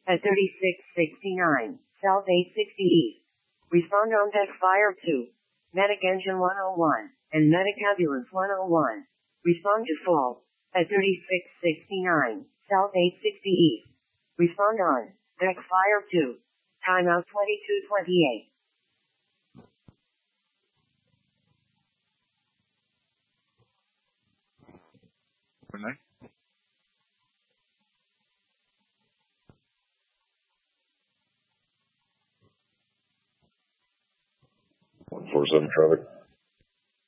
at 3669, South 860 East. Respond on deck fire 2. Medic engine 101, and medic ambulance 101. Respond to fall, at 3669, South 860 East. Respond on deck fire 2. Timeout 2228. Renee? One 47 traffic.